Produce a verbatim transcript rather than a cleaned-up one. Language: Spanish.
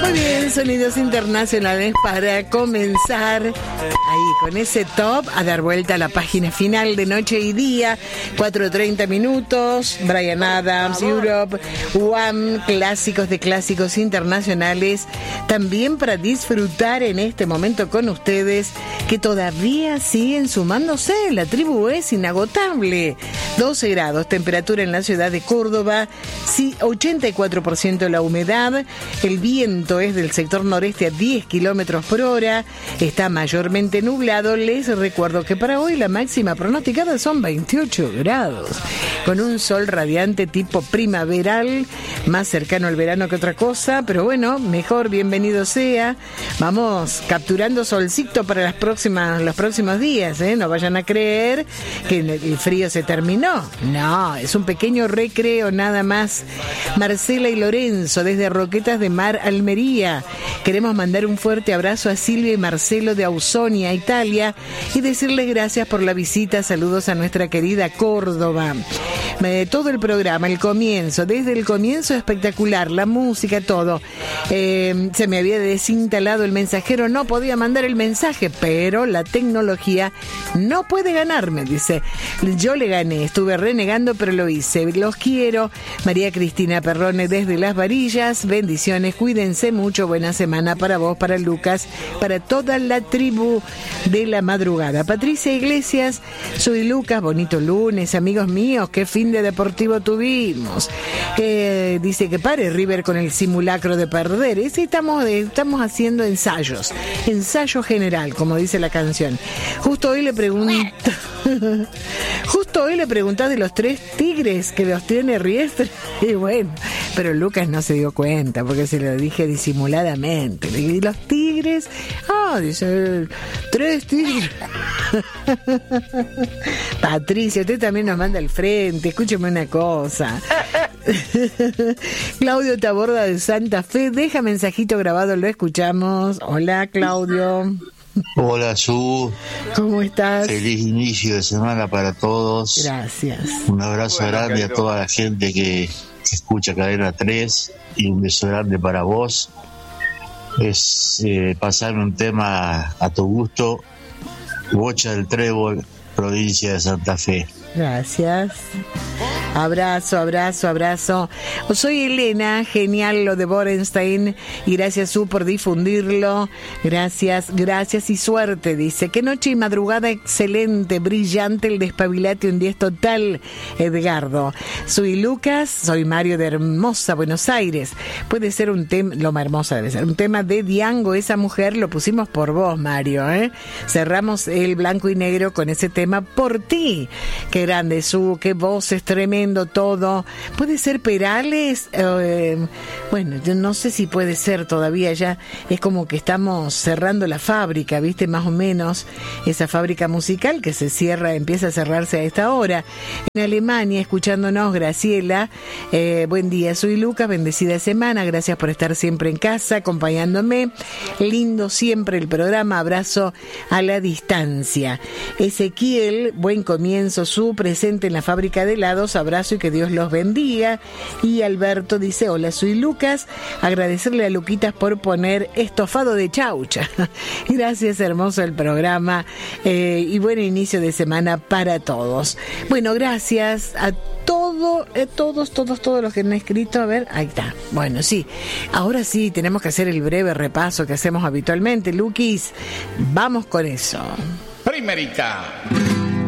Muy bien, sonidos internacionales para comenzar ahí con ese top, a dar vuelta a la página final de Noche y Día, cuatro treinta minutos, Bryan Adams, Europe, One, clásicos de clásicos internacionales, también para disfrutar en este momento con ustedes, que todavía siguen sumándose, la tribu es inagotable, doce grados, temperatura en la ciudad de Córdoba, sí, ochenta y cuatro por ciento la humedad, el viento es del sector noreste a diez kilómetros por hora, está mayormente nublado. Les recuerdo que para hoy la máxima pronosticada son veintiocho grados, con un sol radiante tipo primaveral, más cercano al verano que otra cosa, pero bueno, mejor, bienvenido sea. Vamos capturando solcito para las próximas, los próximos días, ¿eh? No vayan a creer que el frío se terminó, no, es un pequeño recreo nada más. Marcela y Lorenzo desde Roquetas de Mar, Almería. Queremos mandar un fuerte abrazo a Silvia y Marcelo de Ausonia, Italia, y decirles gracias por la visita. Saludos a nuestra querida Córdoba. Eh, todo el programa, el comienzo, desde el comienzo espectacular, la música, todo. Eh, se me había desinstalado el mensajero, no podía mandar el mensaje, pero la tecnología no puede ganarme, dice. Yo le gané, estuve renegando, pero lo hice. Los quiero. María Cristina Perrone desde Las Varillas, bendiciones, cuídense mucho, buena semana para vos, para Lucas, para toda la tribu de la madrugada. Patricia Iglesias, soy Lucas, bonito lunes, amigos míos, qué fin de deportivo tuvimos. Eh, dice que pare River con el simulacro de perder. Ese estamos, estamos haciendo ensayos, ensayo general, como dice la canción. Justo hoy le pregunto, justo hoy le preguntás de los tres tigres que los tiene Riestre. Y bueno, pero Lucas no se dio cuenta porque se lo dije disimuladamente. Le dije, los tigres, ah, dice, tres tigres. Patricia, usted también nos manda al frente, escúcheme una cosa. Claudio Taborda de Santa Fe, deja mensajito grabado, lo escuchamos. Hola, Claudio. Hola, Su. ¿Cómo estás? Feliz inicio de semana para todos. Gracias. Un abrazo bueno, grande a toda la gente que, que escucha Cadena tres y un beso grande para vos. Es eh, pasarme un tema a tu gusto. Bocha del Trébol, provincia de Santa Fe. Gracias. Abrazo, abrazo, abrazo. Soy Elena, genial lo de Borenstein, y gracias Su por difundirlo. Gracias, gracias y suerte, dice. Qué noche y madrugada excelente, brillante el despabilate, un diez total, Edgardo. Soy Lucas, soy Mario de Hermosa, Buenos Aires. Puede ser un tema, Loma Hermosa debe ser, un tema de Diango, esa mujer, lo pusimos por vos, Mario, ¿eh? Cerramos el blanco y negro con ese tema por ti. Qué grande, Su, qué voz es tremenda. Todo. Puede ser Perales, eh, bueno, yo no sé si puede ser todavía, ya es como que estamos cerrando la fábrica, viste, más o menos, esa fábrica musical que se cierra, empieza a cerrarse a esta hora. En Alemania, escuchándonos, Graciela, eh, buen día, soy Lucas, bendecida semana, gracias por estar siempre en casa, acompañándome, lindo siempre el programa, abrazo a la distancia. Ezequiel, buen comienzo, Su, presente en la fábrica de helados, abrazo y que Dios los bendiga. Y Alberto dice, hola, soy Lucas, agradecerle a Luquitas por poner estofado de chaucha. Gracias, hermoso el programa, eh, y buen inicio de semana para todos. Bueno, gracias a todo, eh, todos, todos, todos los que han escrito. A ver, ahí está. Bueno, sí, ahora sí tenemos que hacer el breve repaso que hacemos habitualmente. Luquis, vamos con eso. Primerica.